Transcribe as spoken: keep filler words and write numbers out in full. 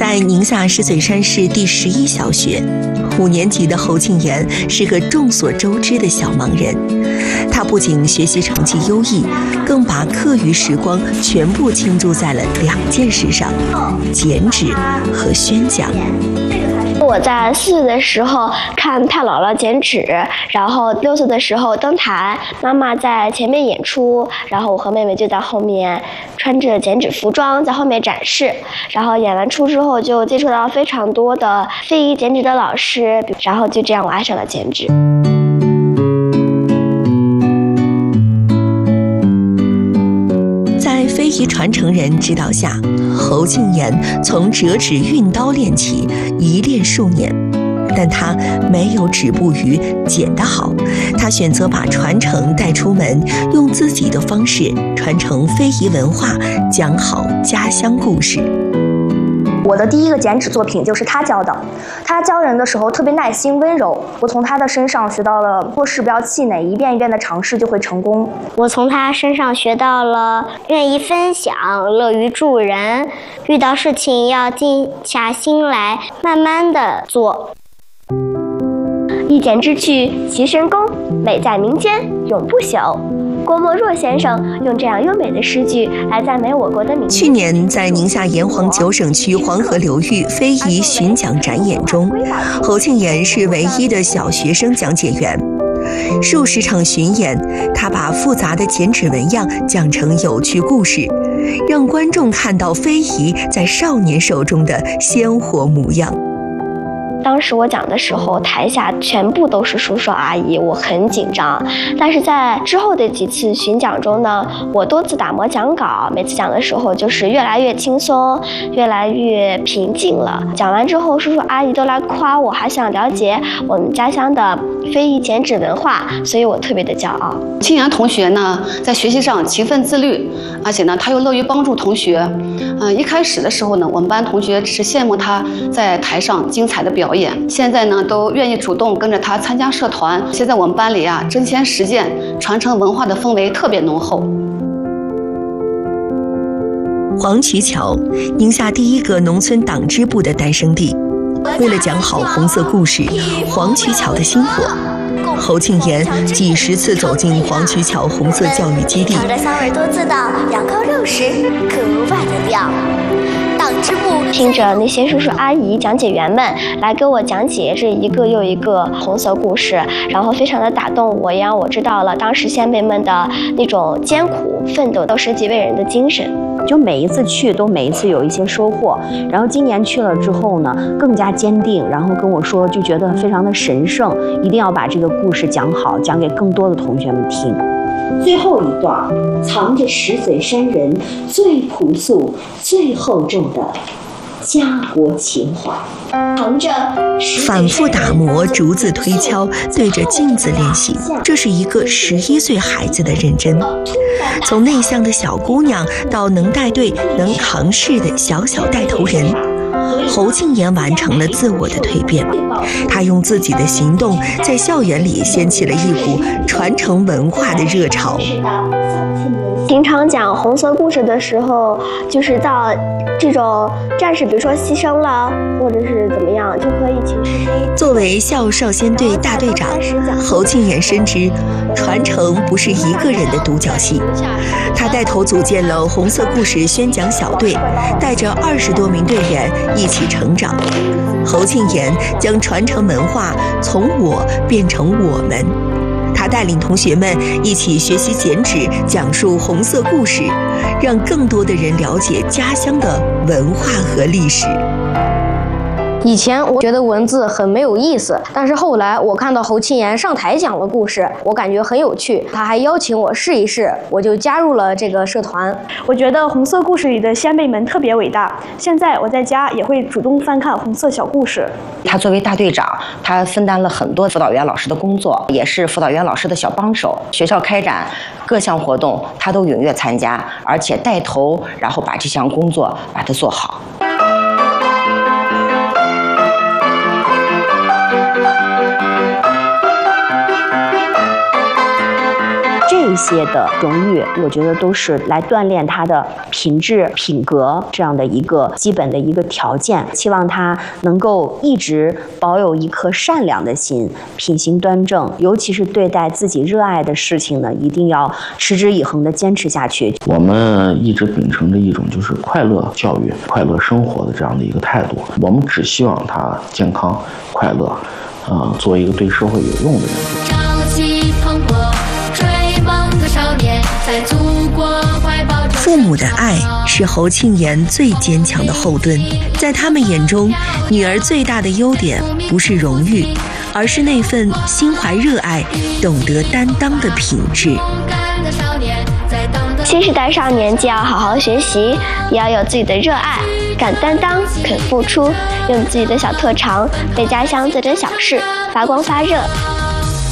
在宁夏石嘴山市第十一小学，五年级的侯庆妍是个众所周知的小盲人。他不仅学习成绩优异，更把课余时光全部倾注在了两件事上：剪纸和宣讲。 我在四岁的时候看太姥姥剪纸，然后六岁的时候登台，妈妈在前面演出，然后我和妹妹就在后面穿着剪纸服装在后面展示。然后演完出之后就接触到非常多的非遗剪纸的老师，然后就这样我爱上了剪纸。 在非遗传承人指导下，侯庆妍从折纸运刀练起，一练数年。但他没有止步于剪得好，他选择把传承带出门，用自己的方式传承非遗文化，讲好家乡故事。 我的第一个剪纸作品就是他教的，他教人的时候特别耐心温柔，我从他的身上学到了做事不要气馁，一遍一遍的尝试就会成功。 我从他身上学到了愿意分享，乐于助人，遇到事情要静下心来，慢慢的做。一剪之趣其神功，美在民间永不朽。郭沫若先生用这样优美的诗句来赞美我国的民。 去年在宁夏炎黄九省区黄河流域非遗巡讲展演中，侯庆妍是唯一的小学生讲解员。数十场巡演，他把复杂的剪纸纹样讲成有趣故事，让观众看到非遗在少年手中的鲜活模样。 当时我讲的时候，台下全部都是叔叔阿姨，我很紧张。但是在之后的几次巡讲中呢，我多次打磨讲稿，每次讲的时候就是越来越轻松，越来越平静了。讲完之后，叔叔阿姨都来夸我，还想了解我们家乡的非遗剪纸文化，所以我特别的骄傲。 庆妍同学呢，在学习上勤奋自律，而且呢，他又乐于帮助同学。嗯、呃，一开始的时候呢，我们班同学只是羡慕他在台上精彩的表演，现在呢，都愿意主动跟着他参加社团。现在我们班里啊，真先实践，传承文化的氛围特别浓厚。 黄渠桥，宁夏第一个农村党支部的诞生地。为了讲好红色故事，黄渠桥的薪火，侯庆妍几十次走进黄渠桥红色教育基地， 尝着香味多滋的羊羔肉时，格外的亮。党支部听着那些叔叔阿姨讲解员们来给我讲解这一个又一个红色故事，然后非常的打动我，也让我知道了当时先辈们的那种艰苦奋斗到舍己为人的精神。 就每一次去都每一次有一些收获，然后今年去了之后呢，更加坚定，然后跟我说就觉得非常的神圣，一定要把这个故事讲好，讲给更多的同学们听。 最后一段藏着石嘴山人最朴素最厚重的家国情怀，藏着反复打磨，逐字推敲，对着镜子练习，这是一个十一岁孩子的认真。从内向的小姑娘到能带队能扛事的小小带头人，侯庆妍完成了自我的蜕变。她用自己的行动在校园里掀起了一股传承文化的热潮。 平常讲红色故事的时候，就是到这种战士，比如说牺牲了，或者是怎么样，就可以请示飞。 作为校少先队大队长，侯庆妍深知传承不是一个人的独角戏。他带头组建了红色故事宣讲小队，带着二十多名队员一起成长。侯庆妍将传承文化从我变成我们。他带领同学们一起学习剪纸，讲述红色故事，让更多的人了解家乡的文化和历史。 以前我觉得文字很没有意思，但是后来我看到侯庆妍上台讲了故事，我感觉很有趣。他还邀请我试一试，我就加入了这个社团。 我觉得红色故事里的先辈们特别伟大，现在我在家也会主动翻看红色小故事。 他作为大队长，他分担了很多辅导员老师的工作，也是辅导员老师的小帮手。学校开展各项活动，他都踊跃参加，而且带头，然后把这项工作把它做好。这这些的荣誉，我觉得都是来锻炼他的品质、品格这样的一个基本的一个条件。希望他能够一直保有一颗善良的心，品行端正，尤其是对待自己热爱的事情呢，一定要持之以恒地坚持下去。 我们一直秉承着一种就是快乐教育、快乐生活的这样的一个态度，我们只希望他健康、快乐，啊、呃，做一个对社会有用的人。 朝气蓬勃，追梦的少年，在祖国怀抱中。 父母的爱是侯庆妍最坚强的后盾，在他们眼中，女儿最大的优点不是荣誉，而是那份心怀热爱、懂得担当的品质。 新时代少年既要好好学习，也要有自己的热爱，敢担当，肯付出，用自己的小特长为家乡做点小事，发光发热。